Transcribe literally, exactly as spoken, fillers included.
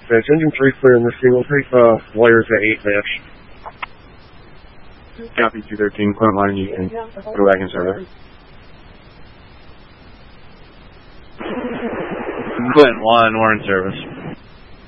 dispatch. Engine three clear in the scene. We'll take uh, wires at eight match. Copy two thirteen, Clement line, you can go back in service. Clinton one, we're in service.